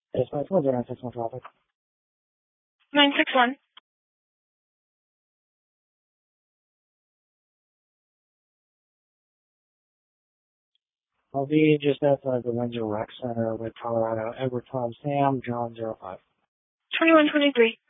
It's my 40961 traffic. 961. I'll be just outside the Windsor Rec Center with Colorado. Edward Tom Sam, John 05. 2123.